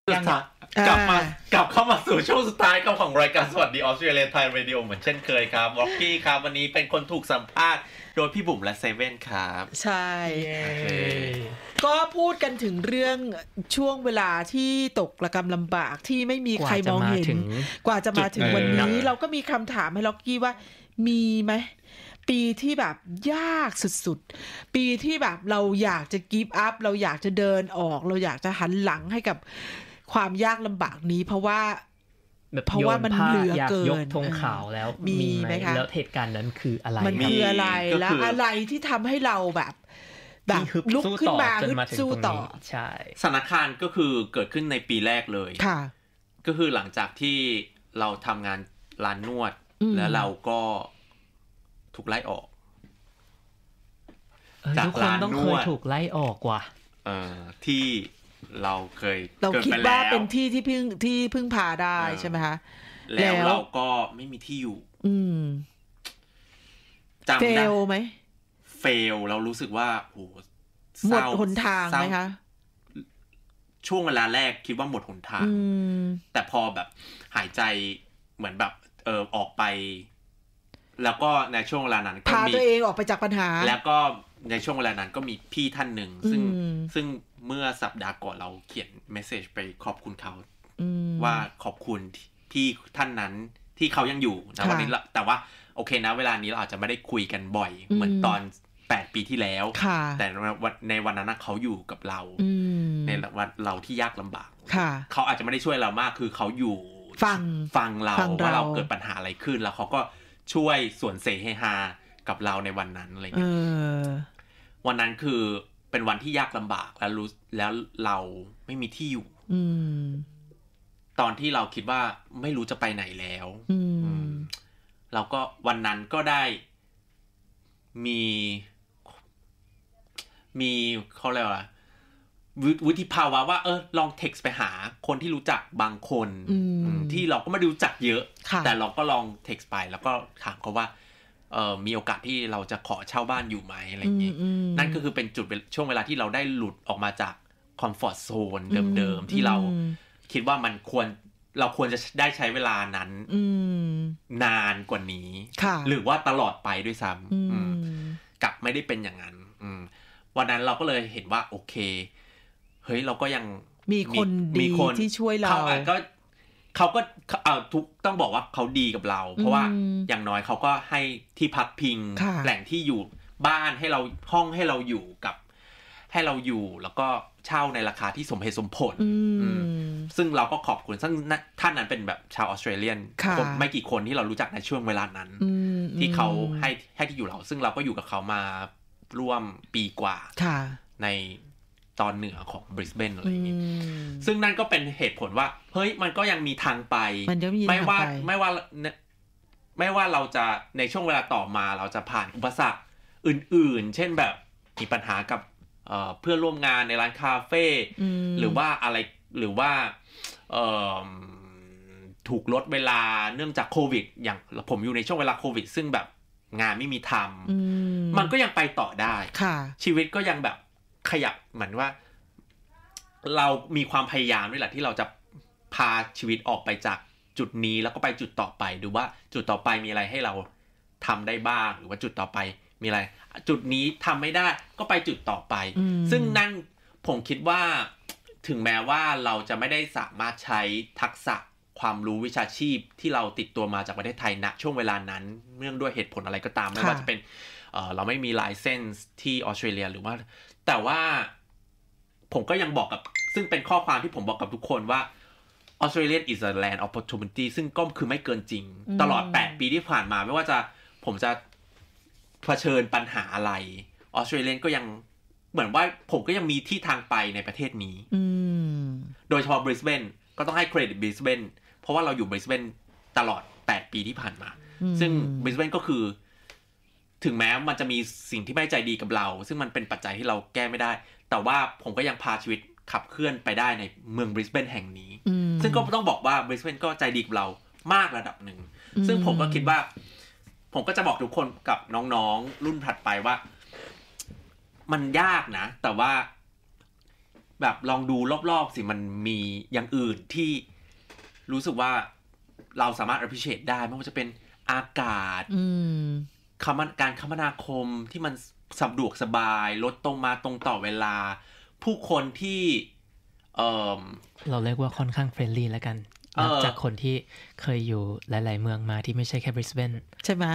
ยังกลับเข้ามาสู่ช่วงสุดท้ายของรายการสวัสดีออสเตรเลียไทยเรดิโอเหมือนเช่นเคยครับวอกกี้ครับวันนี้เป็นคนถูกสัมภาษณ์โดยพี่บุ๋มและเซเว่นครับใช่ก็พูดกันถึงเรื่องช่วงเวลาที่ตกระกำลำบากที่ไม่มีใครมองเห็นกว่าจะมาถึงวันนี้เราก็มีคำถามให้ล็อกกี้ว่ามีไหมปีที่แบบยากสุดๆปีที่แบบเราอยากจะกีฟอัพเราอยากจะเดินออกเราอยากจะหันหลังให้กับความยากลำบากนี้เพราะว่ามันเหลือเกินยกธงขาวแล้วมีไหมแล้วเหตุการณ์นั้นคืออะไรมันคืออะไรแล้วอะไรที่ทำให้เราแบบลุกขึ้นมาสู้ต่อใช่สถานการณ์ก็คือเกิดขึ้นในปีแรกเลยค่ะก็คือหลังจากที่เราทำงานร้านนวดแล้วเราก็ถูกไล่ออกจากร้านนวดต้องเคยถูกไล่ออกว่ะที่เราคิดว่าเป็นที่พึ่งพาได้ใช่ไหมคะแล้วเราก็ไม่มีที่อยู่จำได้เฟลไหมเฟลเรารู้สึกว่าโหหมดหนทางไหมคะช่วงเวลาแรกคิดว่าหมดหนทางแต่พอแบบหายใจเหมือนแบบออกไปแล้วก็ในช่วงเวลานั้นก็มีพาตัวเองออกไปจากปัญหาแล้วก็ในช่วงเวลานั้นก็มีพี่ท่านหนึ่งซึ่งเมื่อสัปดาห์ก่อนเราเขียนเมสเสจไปขอบคุณเขาว่าขอบคุณพี่ท่านนั้นที่เขายังอยู่นะวันนี้แต่ว่าโอเคนะเวลานี้เราอาจจะไม่ได้คุยกันบ่อยเหมือนตอน8 ปีที่แล้วแต่ในวันนั้นเขาอยู่กับเราในวันเราที่ยากลำบากเขาอาจจะไม่ได้ช่วยเรามากคือเขาอยู่ฟังเราว่าเราเกิดปัญหาอะไรขึ้นแล้วเขาก็ช่วยส่วนเสเฮฮากับเราในวันนั้นอะไรเงี้ยวันนั้นคือเป็นวันที่ยากลำบากแล้วเราไม่มีที่อยู่ตอนที่เราคิดว่าไม่รู้จะไปไหนแล้วเราก็วันนั้นก็ได้มีเขาเรียกว่าวุฒิภาวะว่าลองเท็กซ์ไปหาคนที่รู้จักบางคนที่เราก็ไม่รู้จักเยอะแต่เราก็ลองเท็กซ์ไปแล้วก็ถามเขาว่ามีโอกาสที่เราจะขอเช่าบ้านอยู่ไหมอะไรอย่างงี้นั่นก็คือเป็นจุดช่วงเวลาที่เราได้หลุดออกมาจากคอมฟอร์ตโซนเดิมๆที่เราคิดว่าเราควรจะได้ใช้เวลานั้นนานกว่านี้หรือว่าตลอดไปด้วยซ้ำกลับไม่ได้เป็นอย่างนั้นวันนั้นเราก็เลยเห็นว่าโอเคเฮ้ยเราก็ยังมีคนดีที่ช่วยเราเขาก็ต้องบอกว่าเขาดีกับเราเพราะว่าอย่างน้อยเขาก็ให้ที่พักพิงแหล่งที่อยู่บ้านให้เราห้องให้เราอยู่แล้วก็เช่าในราคาที่สมเหตุสมผลซึ่งเราก็ขอบคุณซึ่งท่านนั้นเป็นแบบชาวออสเตรเลียนไม่กี่คนที่เรารู้จักในช่วงเวลานั้นที่เขาให้ที่อยู่เราซึ่งเราก็อยู่กับเขามาร่วมปีกว่าในตอนเหนือของบริสเบนอะไรอย่างงี้ซึ่งนั่นก็เป็นเหตุผลว่าเฮ้ยมันก็ยังมีทางไปไม่ว่าเราจะในช่วงเวลาต่อมาเราจะผ่านอุปสรรคอื่นๆเช่นแบบมีปัญหากับเพื่อนร่วมงานในร้านคาเฟ่หรือว่าอะไรหรือว่าถูกลดเวลาเนื่องจากโควิดอย่างผมอยู่ในช่วงเวลาโควิดซึ่งแบบงานไม่มีทำมันก็ยังไปต่อได้ชีวิตก็ยังแบบขยับเหมือนว่าเรามีความพยายามด้วยแหละที่เราจะพาชีวิตออกไปจากจุดนี้แล้วก็ไปจุดต่อไปดูว่าจุดต่อไปมีอะไรให้เราทำได้บ้างหรือว่าจุดต่อไปมีอะไรจุดนี้ทำไม่ได้ก็ไปจุดต่อไปซึ่งนั่นผมคิดว่าถึงแม้ว่าเราจะไม่ได้สามารถใช้ทักษะความรู้วิชาชีพที่เราติดตัวมาจากประเทศไทยณช่วงเวลานั้นเนื่องด้วยเหตุผลอะไรก็ตามไม่ว่าจะเป็นเราไม่มีไลเซนส์ที่ออสเตรเลียหรือว่าแต่ว่าผมก็ยังบอกกับซึ่งเป็นข้อความที่ผมบอกกับทุกคนว่า Australia is a land of opportunity ซึ่งก็คือไม่เกินจริงตลอด8 ปีที่ผ่านมาไม่ว่าผมจะเผชิญปัญหาอะไรออสเตรเลียก็ยังเหมือนว่าผมก็ยังมีที่ทางไปในประเทศนี้โดยเฉพาะบริสเบนก็ต้องให้เครดิตบริสเบนเพราะว่าเราอยู่บริสเบนตลอด8 ปีที่ผ่านมาซึ่งบริสเบนก็คือถึงแม้มันจะมีสิ่งที่ไม่ใจดีกับเราซึ่งมันเป็นปัจจัยที่เราแก้ไม่ได้แต่ว่าผมก็ยังพาชีวิตขับเคลื่อนไปได้ในเมืองบริสเบนแห่งนี้ซึ่งก็ต้องบอกว่าบริสเบนก็ใจดีกับเรามากระดับหนึ่งซึ่งผมก็คิดว่าผมก็จะบอกทุกคนกับน้องๆรุ่นถัดไปว่ามันยากนะแต่ว่าแบบลองดูรอบๆสิมันมีอย่างอื่นที่รู้สึกว่าเราสามารถ appreciate ได้ไม่ว่าจะเป็นอากาศการคมนาคมที่มันสะดวกสบายรถตรงมาตรงต่อเวลาผู้คนที่เราเรียกว่าค่อนข้างเฟรนลี่แล้วกันจากคนที่เคยอยู่หลายๆเมืองมาที่ไม่ใช่แค่บริสเบนใช่ไหม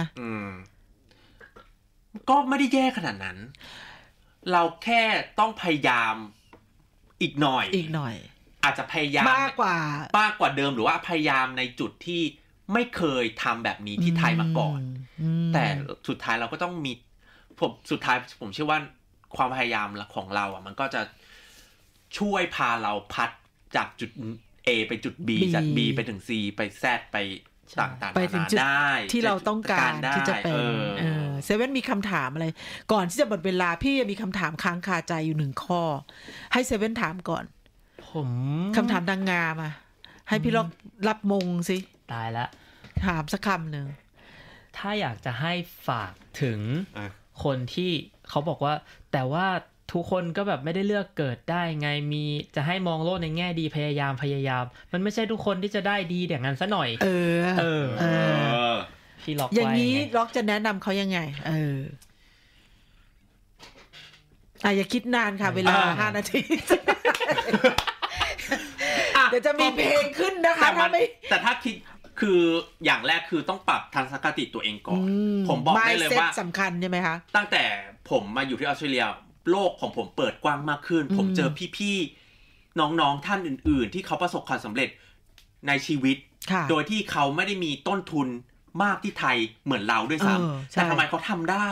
ก็ไม่ได้แย่ขนาดนั้นเราแค่ต้องพยายามอีกหน่อยอาจจะพยายามมากกว่าเดิมหรือว่าพยายามในจุดที่ไม่เคยทำแบบนี้ที่ไทยมาก่อนแต่สุดท้ายเราก็ต้องมีผมเชื่อว่าความพยายามของเราอ่ะมันก็จะช่วยพาเราพัดจากจุด A ไปจุด B จาก B ไปถึง C ไป Z ไปต่างๆไปถึงจุดที่เราต้องการที่จะเป็นเซเว่นมีคำถามอะไรก่อนที่จะหมดเวลาพี่มีคำถามค้างคาใจอยู่1ข้อให้เซเว่นถามก่อนผมคำถามนางงามอ่ะให้พี่ล็อกรับมงสิตายละถามสักคำหนึ่งถ้าอยากจะให้ฝากถึงคนที่เขาบอกว่าแต่ว่าทุกคนก็แบบไม่ได้เลือกเกิดได้ไงมีจะให้มองโลกในแง่ดีพยายามมันไม่ใช่ทุกคนที่จะได้ดีอย่างนั้นซะหน่อยพี่ล็อกอย่างนี้ล็อกจะแนะนำเขายังไงอย่าคิดนานค่ะเวลา5 นาทีเดี๋ยวจะมีเพลงขึ้นนะคะแต่ถ้าคิดคืออย่างแรกคือต้องปรับทัศนคติตัวเองก่อนผมบอกได้เลยว่าสำคัญใช่ไหมคะตั้งแต่ผมมาอยู่ที่ออสเตรเลียโลกของผมเปิดกว้างมากขึ้นผมเจอพี่ๆน้องๆท่านอื่นๆที่เขาประสบความสำเร็จในชีวิตโดยที่เขาไม่ได้มีต้นทุนมากที่ไทยเหมือนเราด้วยซ้ำแต่ทำไมเขาทำได้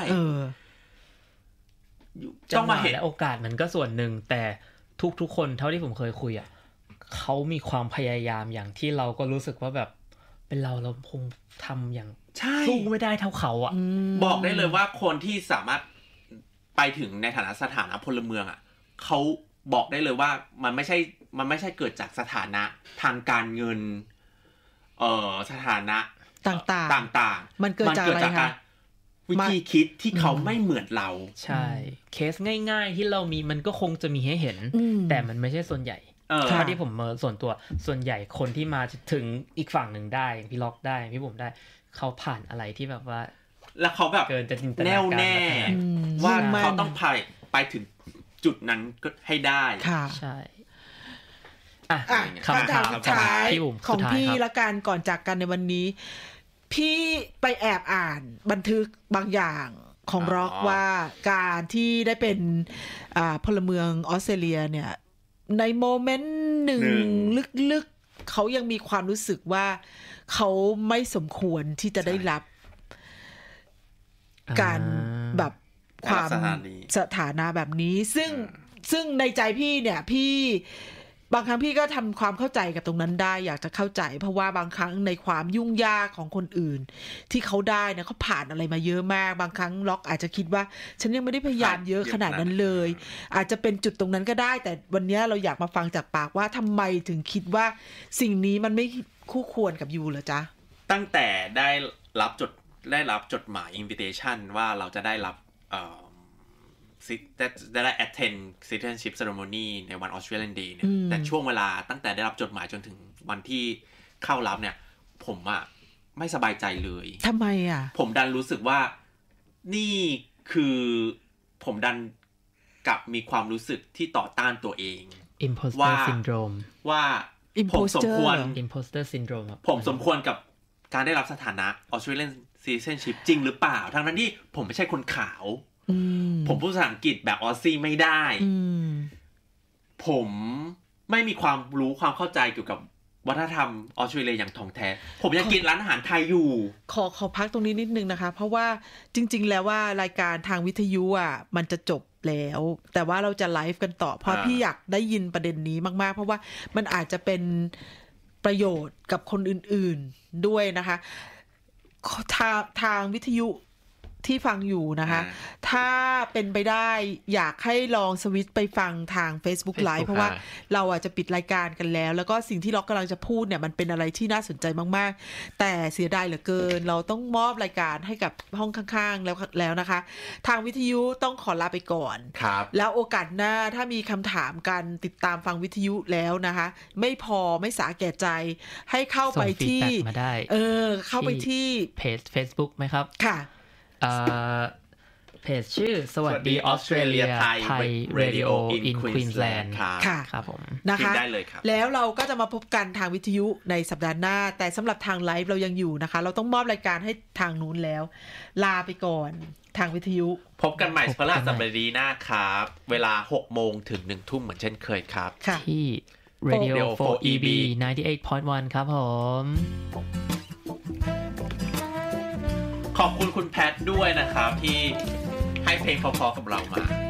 ต้องมาเห็นและโอกาสมันก็ส่วนหนึ่งแต่ทุกๆคนเท่าที่ผมเคยคุยอ่ะเขามีความพยายามอย่างที่เราก็รู้สึกว่าแบบเป็นเราคงทำอย่างสู้ไม่ได้เท่าเขาอ่ะบอกได้เลยว่าคนที่สามารถไปถึงในฐานะพลเมืองอ่ะเขาบอกได้เลยว่ามันไม่ใช่เกิดจากสถานะทางการเงินสถานะต่างมันเกิดจากอะไรคะวิธีคิดที่เขาไม่เหมือนเราใช่เคสง่ายๆที่เรามีมันก็คงจะมีให้เห็นแต่มันไม่ใช่ส่วนใหญ่เท่าที่ผมส่วนใหญ่คนที่มาถึงอีกฝั่งหนึ่งได้พี่ล็อกได้พี่ผมได้เขาผ่านอะไรที่แบบว่าแล้วเขาแบบแน่วแน่ว่าเขาต้องไปถึงจุดนั้นก็ให้ได้ใช่คำถามสุดท้ายของพี่ละกันก่อนจากกันในวันนี้พี่ไปแอบอ่านบันทึกบางอย่างของร็อกว่าการที่ได้เป็นพลเมืองออสเตรเลียเนี่ยในโมเมนต์หนึ่งลึกๆเขายังมีความรู้สึกว่าเขาไม่สมควรที่จะได้รับการแบบความสถานะแบบนี้ซึ่งในใจพี่เนี่ยพี่บางครั้งพี่ก็ทำความเข้าใจกับตรงนั้นได้อยากจะเข้าใจเพราะว่าบางครั้งในความยุ่งยากของคนอื่นที่เขาได้นะเขาผ่านอะไรมาเยอะมากบางครั้งล็อกอาจจะคิดว่าฉันยังไม่ได้พยายามเยอะขนาดนั้นเลยอาจจะเป็นจุดตรงนั้นก็ได้แต่วันนี้เราอยากมาฟังจากปากว่าทำไมถึงคิดว่าสิ่งนี้มันไม่คู่ควรกับยูเหรอจ๊ะตั้งแต่ได้รับจดหมาย invitation ว่าเราจะได้รับได้ attend citizenship ceremony ในวัน Australian Day เนี่ยแต่ช่วงเวลาตั้งแต่ได้รับจดหมายจนถึงวันที่เข้ารับเนี่ยผมอะไม่สบายใจเลยทำไมอะผมดันรู้สึกว่านี่คือผมดันกับมีความรู้สึกที่ต่อต้านตัวเอง imposter syndrome ว่าผมสมควร imposter syndrome ผมสมควรกับการได้รับสถานะ Australian citizenship จริงหรือเปล่าทั้งนั้นที่ผมไม่ใช่คนขาวผมพูดภาษาอังกฤษแบบออสซี่ไม่ได้ผมไม่มีความรู้ความเข้าใจเกี่ยวกับวัฒนธรรมออสเตรเลียอย่างถ่องแท้ผมยังกินร้านอาหารไทยอยู่ขอพักตรงนี้นิดนึงนะคะเพราะว่าจริงๆแล้วว่ารายการทางวิทยุอ่ะมันจะจบแล้วแต่ว่าเราจะไลฟ์กันต่อเพราะพี่อยากได้ยินประเด็นนี้มากๆเพราะว่ามันอาจจะเป็นประโยชน์กับคนอื่นๆด้วยนะคะทางวิทยุที่ฟังอยู่นะคะถ้าเป็นไปได้อยากให้ลองสวิตช์ไปฟังทาง Facebook Live เพราะว่าเราอาจจะปิดรายการกันแล้วก็สิ่งที่ล็อกกำลังจะพูดเนี่ยมันเป็นอะไรที่น่าสนใจมากๆแต่เสียดายเหลือเกินเราต้องมอบรายการให้กับห้องข้างๆแล้วนะคะทางวิทยุต้องขอลาไปก่อนแล้วโอกาสหน้าถ้ามีคำถามกันติดตามฟังวิทยุแล้วนะคะไม่พอไม่สาแก่ใจให้เข้าไปที่เข้าไปที่เพจ Facebook ไหมครับค่ะเพจชื่อสวัสดีออสเตรเลียไทยเรดิโออินควีนส์แลนด์ค่ะครับผมนะคะได้เลยครับแล้วเราก็จะมาพบกันทางวิทยุในสัปดาห์หน้าแต่สำหรับทางไลฟ์เรายังอยู่นะคะเราต้องมอบรายการให้ทางนู้นแล้วลาไปก่อนทางวิทยุพบกันใหม่พฤหัสบดีหน้าครับเวลา 18:00 ถึง 19:00 เหมือนเช่นเคยครับที่ Radio 4 EB 98.1 ครับผมขอบคุณคุณแพทด้วยนะครับที่ให้เพลงพอๆกับเรามา